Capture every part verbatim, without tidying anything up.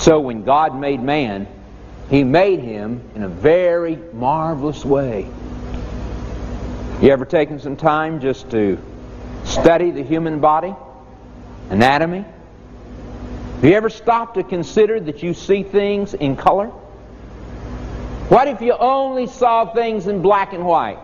So when God made man, He made him in a very marvelous way. You ever taken some time just to study the human body, anatomy? Have you ever stopped to consider that you see things in color? What if you only saw things in black and white?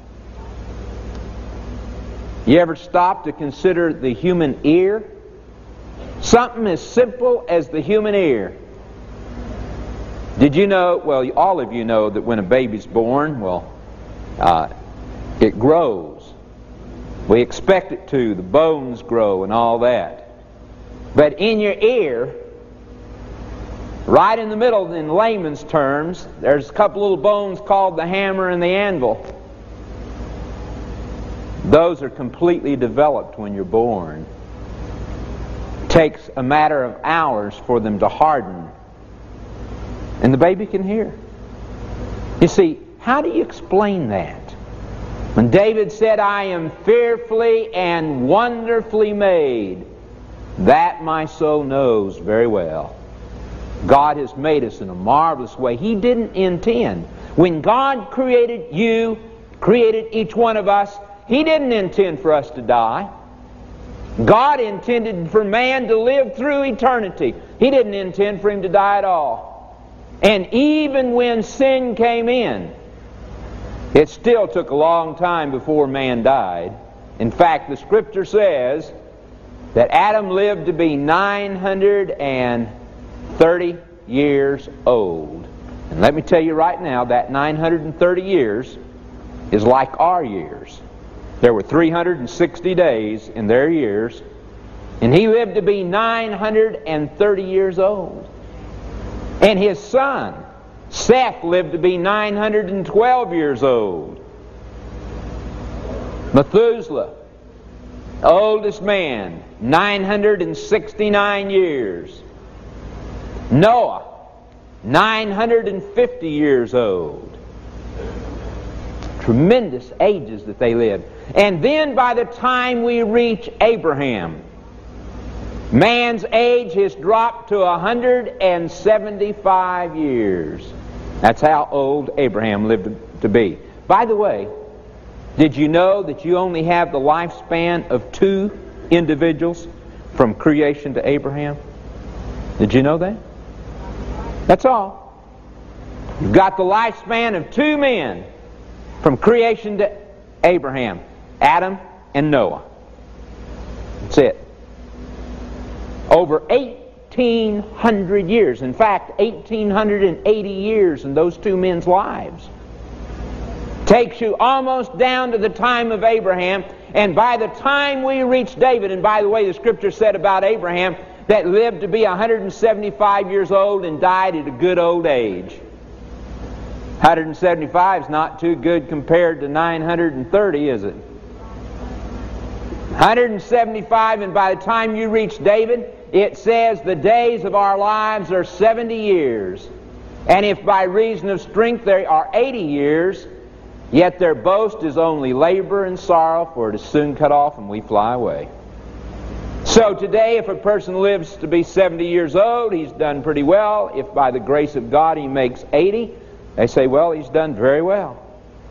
You ever stop to consider the human ear? Something as simple as the human ear. Did you know, well, all of you know that when a baby's born, well, uh, it grows. We expect it to. The bones grow and all that. But in your ear, right in the middle, in layman's terms, there's a couple little bones called the hammer and the anvil. Those are completely developed when you're born. It takes a matter of hours for them to harden. And the baby can hear. You see, how do you explain that? When David said, I am fearfully and wonderfully made, that my soul knows very well. God has made us in a marvelous way. He didn't intend. When God created you, created each one of us, He didn't intend for us to die. God intended for man to live through eternity. He didn't intend for him to die at all. And even when sin came in, it still took a long time before man died. In fact, the Scripture says that Adam lived to be nine hundred thirty years old. And let me tell you right now, that nine hundred thirty years is like our years. There were three hundred sixty days in their years, and he lived to be nine hundred thirty years old. And his son, Seth, lived to be nine hundred twelve years old. Methuselah, the oldest man, nine hundred sixty-nine years. Noah, nine hundred fifty years old. Tremendous ages that they lived. And then by the time we reach Abraham, man's age has dropped to one hundred seventy-five years. That's how old Abraham lived to be. By the way, did you know that you only have the lifespan of two individuals from creation to Abraham? Did you know that? That's all. You've got the lifespan of two men from creation to Abraham, Adam and Noah. That's it. Over eighteen hundred years. In fact, eighteen eighty years in those two men's lives. Takes you almost down to the time of Abraham. And by the time we reach David, and by the way, the Scripture said about Abraham that lived to be one hundred seventy-five years old and died at a good old age. one hundred seventy-five is not too good compared to nine hundred thirty, is it? one hundred seventy-five, and by the time you reach David, it says the days of our lives are seventy years. And if by reason of strength they are eighty years, yet their boast is only labor and sorrow, for it is soon cut off and we fly away. So today, if a person lives to be seventy years old, he's done pretty well. If by the grace of God he makes eighty, they say, well, he's done very well.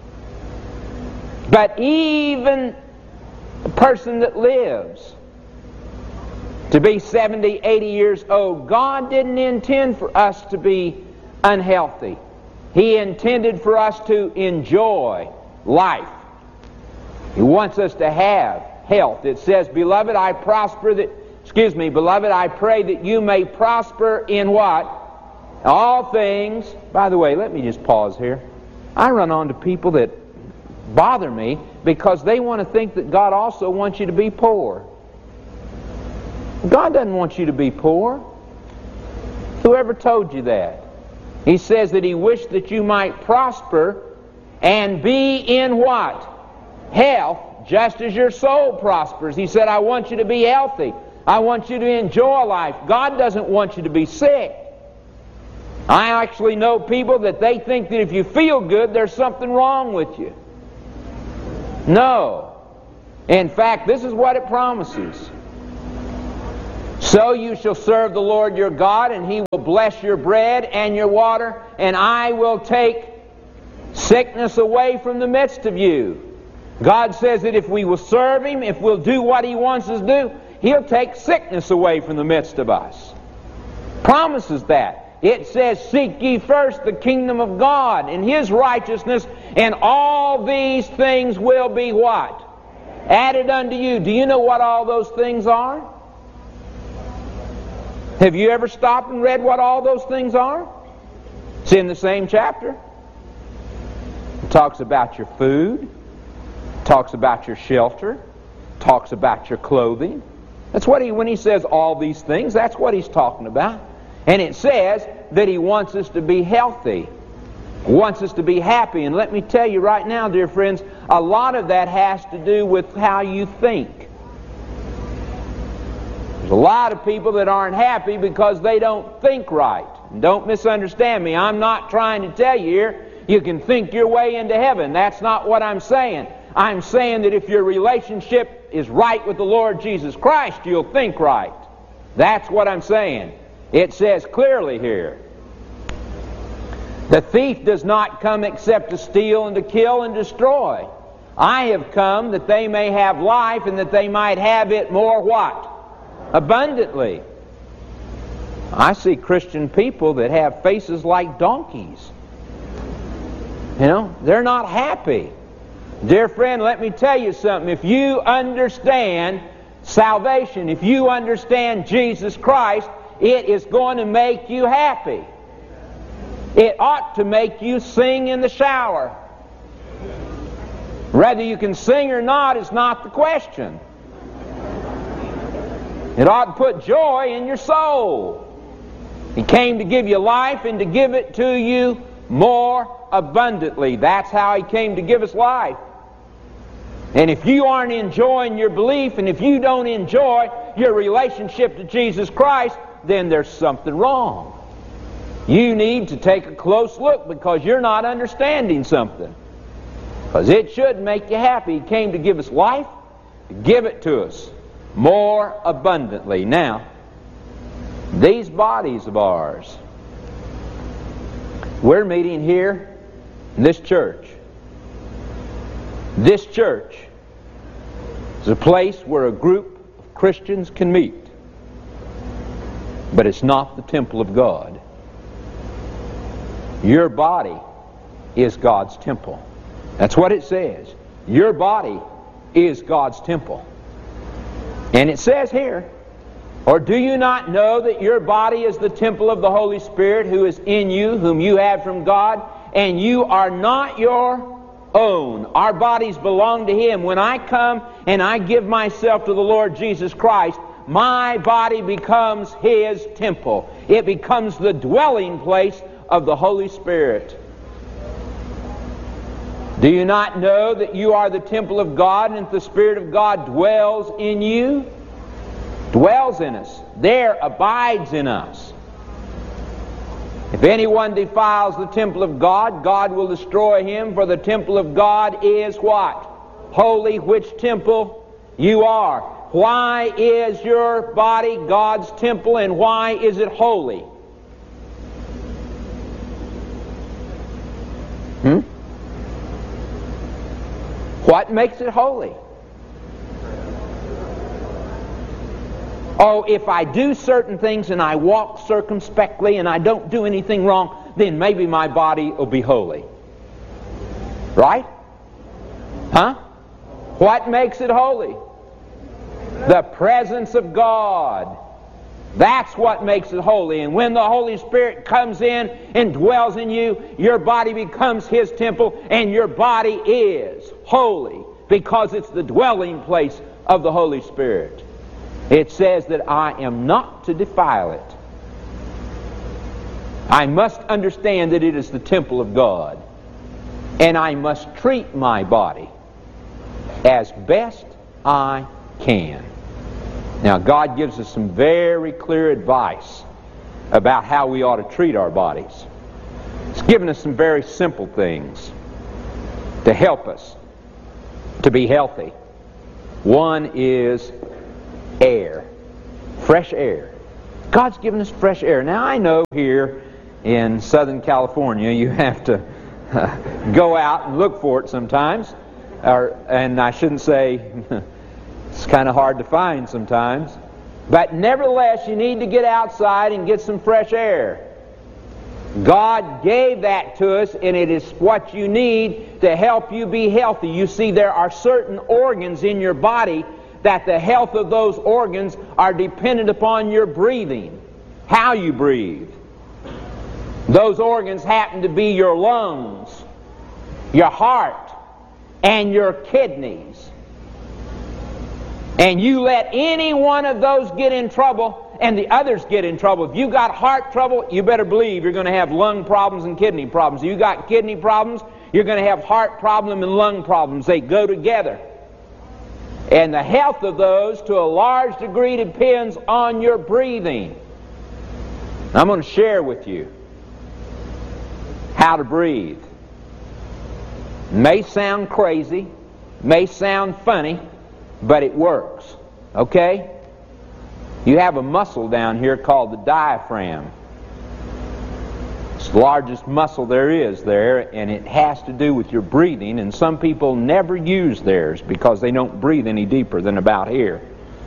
But even a person that lives to be seventy, eighty years old, God didn't intend for us to be unhealthy. He intended for us to enjoy life. He wants us to have health. It says, Beloved, I prosper that, excuse me, Beloved, I pray that you may prosper in what? All things. By the way, let me just pause here. I run on to people that bother me because they want to think that God also wants you to be poor. God doesn't want you to be poor. Whoever told you that? He says that He wished that you might prosper and be in what? Health, just as your soul prospers. He said, I want you to be healthy. I want you to enjoy life. God doesn't want you to be sick. I actually know people that they think that if you feel good, there's something wrong with you. No. In fact, this is what it promises. So you shall serve the Lord your God, and He will bless your bread and your water, and I will take sickness away from the midst of you. God says that if we will serve Him, if we'll do what He wants us to do, He'll take sickness away from the midst of us. Promises that. It says, seek ye first the kingdom of God and His righteousness, and all these things will be what? Added unto you. Do you know what all those things are? Have you ever stopped and read what all those things are? It's in the same chapter. It talks about your food, talks about your shelter, talks about your clothing. That's what he, when he says all these things, that's what he's talking about. And it says that he wants us to be healthy, wants us to be happy. And let me tell you right now, dear friends, a lot of that has to do with how you think. There's a lot of people that aren't happy because they don't think right. And don't misunderstand me. I'm not trying to tell you here you can think your way into heaven. That's not what I'm saying. I'm saying that if your relationship is right with the Lord Jesus Christ, you'll think right. That's what I'm saying. It says clearly here, the thief does not come except to steal and to kill and destroy. I have come that they may have life, and that they might have it more what? Abundantly. I see Christian people that have faces like donkeys. You know, they're not happy. Dear friend, let me tell you something. If you understand salvation, if you understand Jesus Christ, it is going to make you happy. It ought to make you sing in the shower. Whether you can sing or not is not the question. It ought to put joy in your soul. He came to give you life and to give it to you more abundantly. That's how He came to give us life. And if you aren't enjoying your belief, and if you don't enjoy your relationship to Jesus Christ, then there's something wrong. You need to take a close look, because you're not understanding something. Because it should make you happy. He came to give us life, to give it to us more abundantly. Now, these bodies of ours, we're meeting here in this church. This church is a place where a group of Christians can meet. But it's not the temple of God. Your body is God's temple. That's what it says. Your body is God's temple. And it says here, or do you not know that your body is the temple of the Holy Spirit who is in you, whom you have from God, and you are not your own? Our bodies belong to Him. When I come and I give myself to the Lord Jesus Christ, my body becomes His temple. It becomes the dwelling place of the Holy Spirit. Do you not know that you are the temple of God, and that the Spirit of God dwells in you? Dwells in us. There abides in us. If anyone defiles the temple of God, God will destroy him, for the temple of God is what? Holy, which temple you are. Why is your body God's temple, and why is it holy? Hmm? What makes it holy? Oh, if I do certain things and I walk circumspectly and I don't do anything wrong, then maybe my body will be holy. Right? Huh? What makes it holy? The presence of God. That's what makes it holy. And when the Holy Spirit comes in and dwells in you, your body becomes His temple, and your body is holy because it's the dwelling place of the Holy Spirit. It says that I am not to defile it. I must understand that it is the temple of God, and I must treat my body as best I can. Now, God gives us some very clear advice about how we ought to treat our bodies. He's given us some very simple things to help us to be healthy. One is air, Fresh air. God's given us fresh air. Now I know here in Southern California you have to uh, go out and look for it sometimes. Or, and I shouldn't say it's kind of hard to find sometimes. But nevertheless, you need to get outside and get some fresh air. God gave that to us, and it is what you need to help you be healthy. You see, there are certain organs in your body that the health of those organs are dependent upon your breathing, how you breathe. Those organs happen to be your lungs, your heart, and your kidneys. And you let any one of those get in trouble, and the others get in trouble. If you got heart trouble, you better believe you're going to have lung problems and kidney problems. If you got kidney problems, you're going to have heart problem and lung problems. They go together. And the health of those, to a large degree, depends on your breathing. I'm going to share with you how to breathe. It may sound crazy, may sound funny, but it works. Okay? You have a muscle down here called the diaphragm. It's the largest muscle there is there, and it has to do with your breathing, and some people never use theirs because they don't breathe any deeper than about here.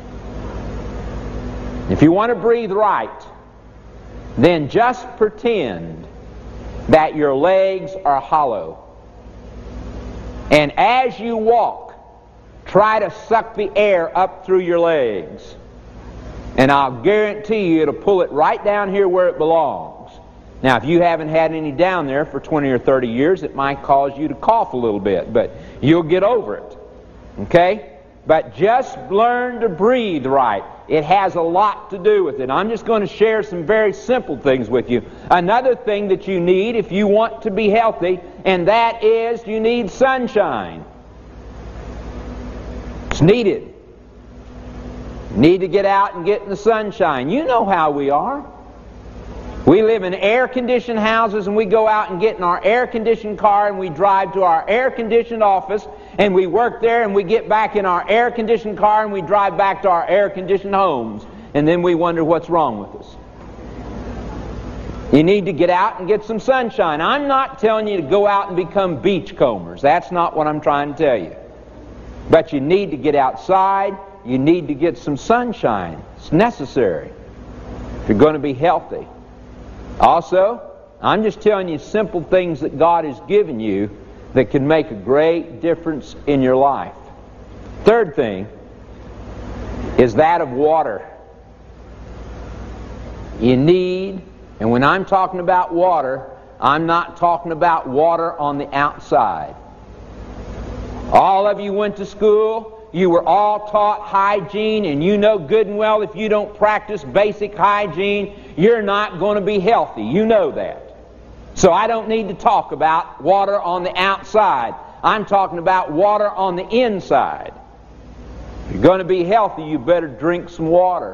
If you want to breathe right, then just pretend that your legs are hollow. And as you walk, try to suck the air up through your legs. And I'll guarantee you it'll pull it right down here where it belongs. Now, if you haven't had any down there for twenty or thirty years, it might cause you to cough a little bit, but you'll get over it. Okay? But just learn to breathe right. It has a lot to do with it. I'm just going to share some very simple things with you. Another thing that you need if you want to be healthy, and that is you need sunshine. It's needed. You need to get out and get in the sunshine. You know how we are. We live in air-conditioned houses, and we go out and get in our air-conditioned car, and we drive to our air-conditioned office, and we work there, and we get back in our air-conditioned car, and we drive back to our air-conditioned homes, and then we wonder what's wrong with us. You need to get out and get some sunshine. I'm not telling you to go out and become beachcombers. That's not what I'm trying to tell you. But you need to get outside. You need to get some sunshine. It's necessary if you're going to be healthy. Also, I'm just telling you simple things that God has given you that can make a great difference in your life. Third thing is that of water. You need, and when I'm talking about water, I'm not talking about water on the outside. All of you went to school. You were all taught hygiene, and you know good and well if you don't practice basic hygiene, you're not going to be healthy. You know that. So I don't need to talk about water on the outside. I'm talking about water on the inside. If you're going to be healthy, you better drink some water.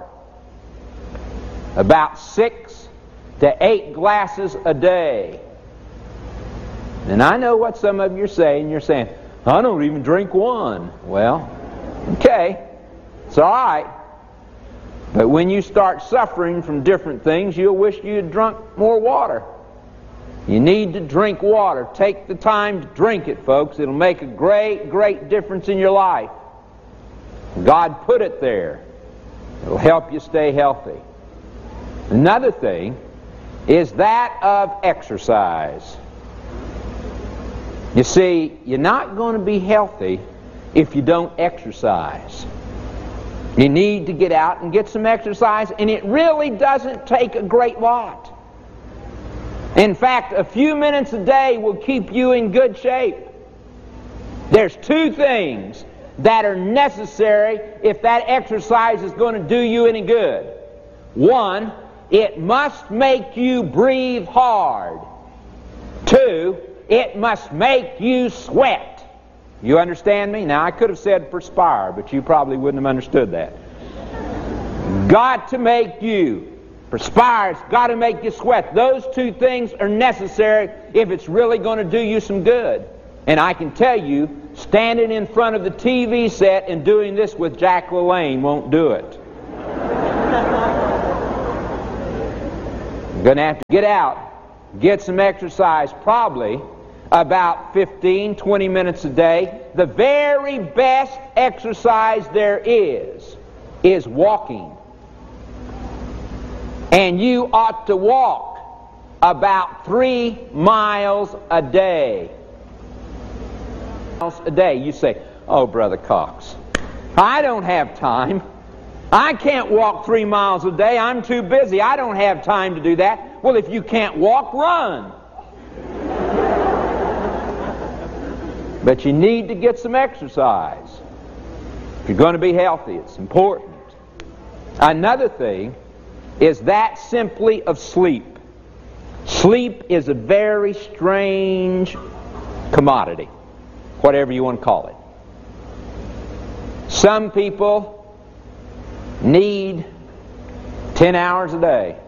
About six to eight glasses a day. And I know what some of you are saying. You're saying, I don't even drink one. Well, okay, it's all right. But when you start suffering from different things, you'll wish you had drunk more water. You need to drink water. Take the time to drink it, folks. It'll make a great, great difference in your life. God put it there. It'll help you stay healthy. Another thing is that of exercise. You see, you're not going to be healthy if you don't exercise. You need to get out and get some exercise, and it really doesn't take a great lot. In fact, a few minutes a day will keep you in good shape. There's two things that are necessary if that exercise is going to do you any good. One, it must make you breathe hard. Two, it must make you sweat. You understand me? Now, I could have said perspire, but you probably wouldn't have understood that. Got to make you perspire. It's got to make you sweat. Those two things are necessary if it's really going to do you some good. And I can tell you, standing in front of the T V set and doing this with Jack LaLanne won't do it. going to have to get out, get some exercise, probably about fifteen, twenty minutes a day. The very best exercise there is, is walking. And you ought to walk about three miles a day. A day. You say, oh, Brother Cox, I don't have time. I can't walk three miles a day. I'm too busy. I don't have time to do that. Well, if you can't walk, run. But you need to get some exercise. If you're going to be healthy, it's important. Another thing is that simply of sleep. Sleep is a very strange commodity, whatever you want to call it. Some people need ten hours a day.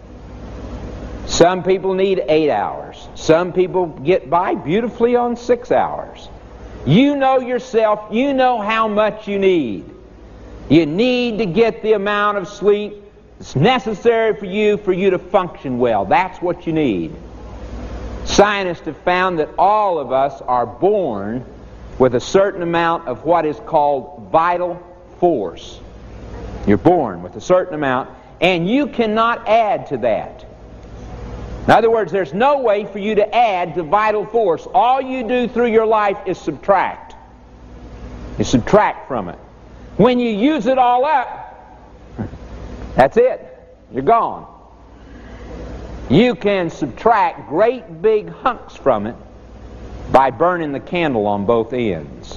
Some people need eight hours. Some people get by beautifully on six hours. You know yourself. You know how much you need. You need to get the amount of sleep that's necessary for you for you to function well. That's what you need. Scientists have found that all of us are born with a certain amount of what is called vital force. You're born with a certain amount, and you cannot add to that. In other words, there's no way for you to add to vital force. All you do through your life is subtract. You subtract from it. When you use it all up, that's it. You're gone. You can subtract great big hunks from it by burning the candle on both ends.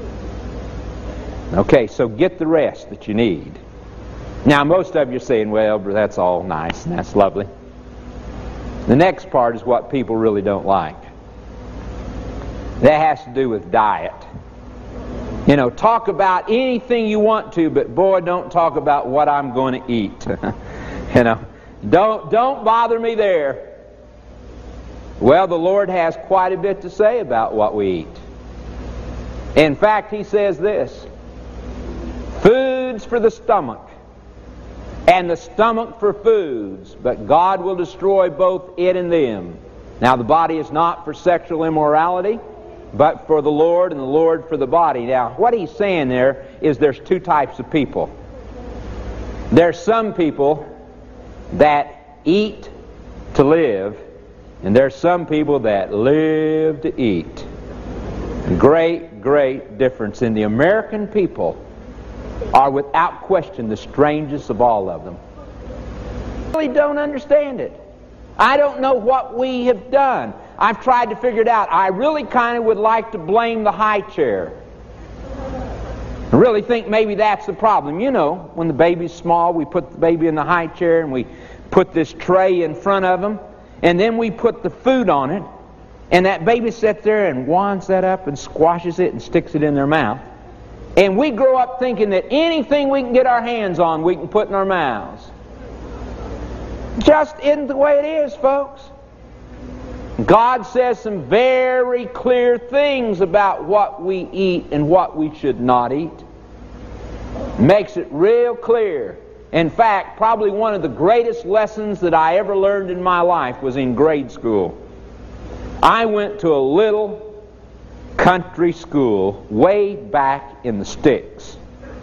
Okay, so get the rest that you need. Now, most of you are saying, well, that's all nice and that's lovely. The next part is what people really don't like. That has to do with diet. You know, talk about anything you want to, but boy, don't talk about what I'm going to eat. You know, don't, don't bother me there. Well, the Lord has quite a bit to say about what we eat. In fact, He says this: food's for the stomach, and the stomach for foods, but God will destroy both it and them. Now, the body is not for sexual immorality, but for the Lord, and the Lord for the body. Now, what He's saying there is there's two types of people. There's some people that eat to live, and there's some people that live to eat. Great, great difference. In the American people are without question the strangest of all of them. I really don't understand it. I don't know what we have done. I've tried to figure it out. I really kind of would like to blame the high chair. I really think maybe that's the problem. You know, when the baby's small, we put the baby in the high chair and we put this tray in front of them, and then we put the food on it, and that baby sits there and wands that up and squashes it and sticks it in their mouth. And we grow up thinking that anything we can get our hands on, we can put in our mouths. Just isn't the way it is, folks. God says some very clear things about what we eat and what we should not eat. Makes it real clear. In fact, probably one of the greatest lessons that I ever learned in my life was in grade school. I went to a little country school way back in the sticks.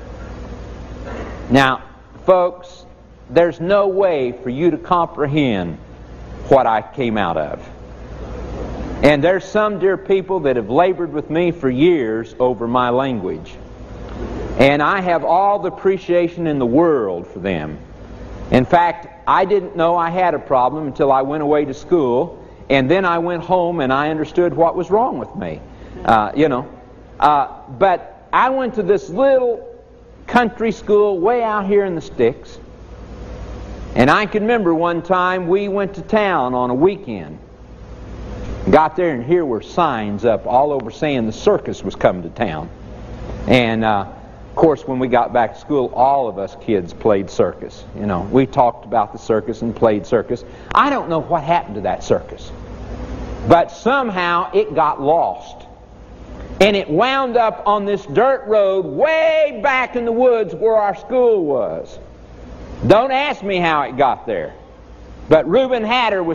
Now, folks, there's no way for you to comprehend what I came out of. And there's some dear people that have labored with me for years over my language. And I have all the appreciation in the world for them. In fact, I didn't know I had a problem until I went away to school, and then I went home and I understood what was wrong with me. Uh, you know, uh, but I went to this little country school way out here in the sticks, and I can remember one time we went to town on a weekend. Got there, and here were signs up all over saying the circus was coming to town. And uh, of course, when we got back to school, all of us kids played circus. You know, we talked about the circus and played circus. I don't know what happened to that circus, but somehow it got lost. And it wound up on this dirt road way back in the woods where our school was. Don't ask me how it got there. But Reuben Hatter was